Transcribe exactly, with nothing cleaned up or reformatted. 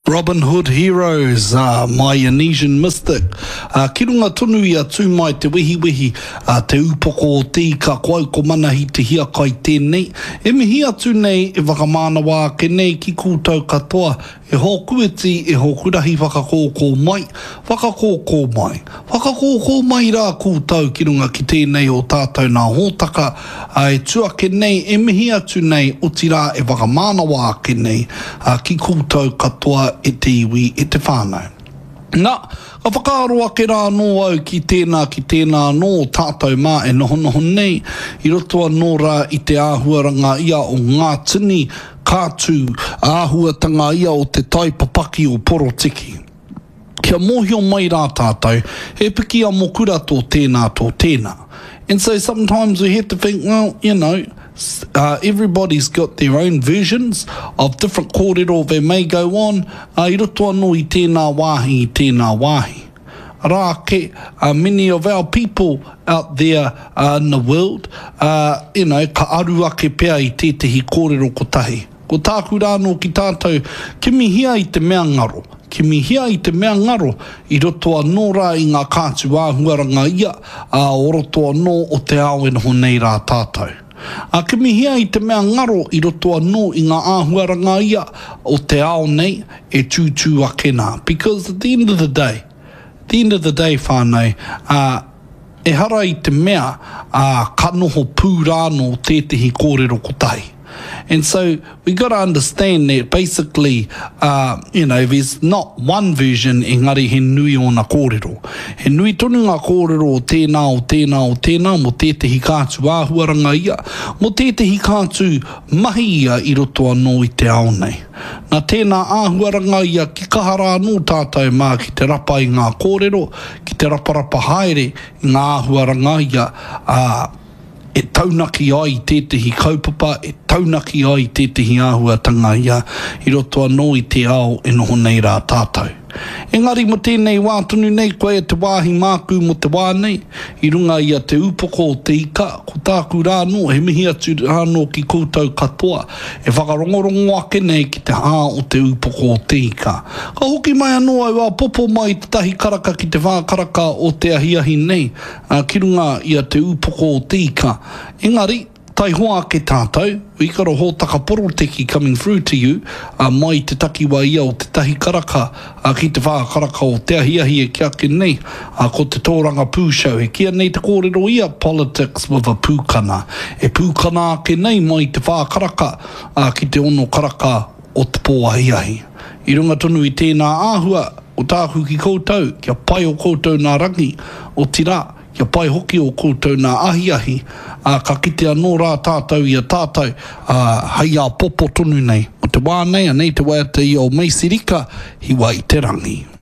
Robin Hood Heroes, uh, my Indonesian mystic. Uh, ki runga tonu I atu mai te wehi wehi, uh, te upoko o te ka koau ko manahi te hia kai tēnei. E mihi atu nei e wakamānawa ke nei ki kūtau katoa, e hōkueti e hōkurahi whakakōkō mai, whakakōkō mai. Whakakōkō mai rā kūtau ki runga ki tēnei o tātou nā hōtaka, uh, e tuake nei, e mihi atu nei, o tira e wakamānawa ke nei, uh, ki kūtau katoa e te iwi, e te whānau. Nā, ka whakaroa ke rā nō au ki tēnā ki tēnā nō tātou mā e noho noho nei, I roto anō rā I te āhuaranga ia o ngā tini kātū āhuatanga ia o te tai papaki o Porotiki. Kia mōhio mai rā tātou, he piki a mokura tō tēnā tō tēnā. And so sometimes we have to think, well, you know, Uh, everybody's got their own versions of different kōrero they may go on. Uh, I roto anō I tēnā wāhi, I tēnā wāhi. Rā ke, uh, many of our people out there uh, in the world, uh, you know, ka aru ake pēr I tētehi kōrero kotahi. Ko tāku rānō ki tātou, ki mihia I te mea ngaro. Ki mihia I te mea ngaro, I roto anō rā I ngā kātu āhuaranga ia, uh, o roto anō o te ao e noho nei rā tātou. A ke mihia I te mea ngaro I roto anō I ngā āhuaranga ia o te ao nei e tūtū ake nā. Because at the end of the day, at the end of the day whānau, uh, e hara I te mea uh, ka noho pū rāno tētehi kōrero kotahi. And so we got to understand that basically, uh, you know, there's not one version engari he nui o na kōrero. He nui tonu ngā kōrero o tēnā o tēnā o tēnā mo tētehi kātu āhuaranga ia, mo tētehi kātu mahi ia I roto anō I te ao nei. Nā tēnā āhuaranga ia ki kahara anō tātou mā ki te rapa I ngā kōrero, ki te raparapa haere I ngā āhuaranga ia, uh, e taunaki ai I tētehi kaupapa, e taunaki ai I tētehi āhuatanga ia, I roto anō I te ao e noho nei rā tātou. Engari mo tēnei wā tonu nei koe e te wāhi māku mo te wā nei, I runga ia te upoko o te ika, ko tāku rāno, he mihi atu rāno ki koutou katoa, e whakarongorongo ake nei ki te hā o te upoko o te ika. Ka hoki mai anō ai wā popo mai te tahi karaka ki te whākaraka o te ahiahi nei, uh, ki runga ia te upoko o te ika. Engari, tai hoa ke tātou, we got a hōtaka poroteki coming through to you, uh, mai te takiwa ia o te tahi karaka, uh, ki te whākaraka o te ahiahi e kia ke nei, uh, ko te tōranga pūshau, e kia nei te kōrero ia, politics with a pūkana. E pūkana ke nei mai te whākaraka, uh, ki te ono karaka o te pō ahiahi. I runga tonu I tēnā āhua, o tāku ki koutou, kia pai o koutou nā rangi, o tira, kia pai hoki o koutou nā ahiahi, uh, ka kite anō rā tātou I a tātou, uh, hei a popo tonu nei. O te wā nei, a nei te wā te I o Meisirika, hi wā I te rangi.